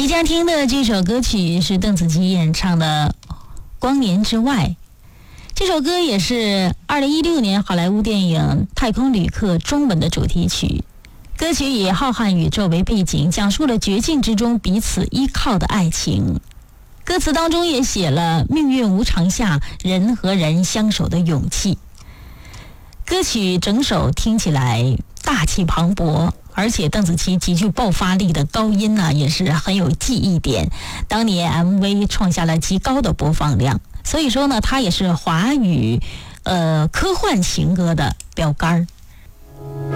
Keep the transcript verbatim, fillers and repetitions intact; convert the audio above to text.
即将听的这首歌曲是邓紫棋演唱的《光年之外》，这首歌也是二零一六年好莱坞电影《太空旅客》中文的主题曲。歌曲以浩瀚宇宙为背景，讲述了绝境之中彼此依靠的爱情。歌词当中也写了命运无常下人和人相守的勇气。歌曲整首听起来大气磅礴，而且邓紫棋极具爆发力的高音呢、啊，也是很有记忆点。当年 M V 创下了极高的播放量，所以说呢，它也是华语呃科幻情歌的标杆。